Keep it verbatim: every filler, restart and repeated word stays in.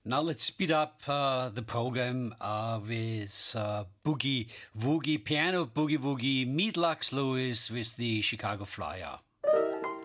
Now let's speed up uh, the program uh, with uh, Boogie Woogie, piano Boogie Woogie, meet Lux Lewis with the Chicago Flyer.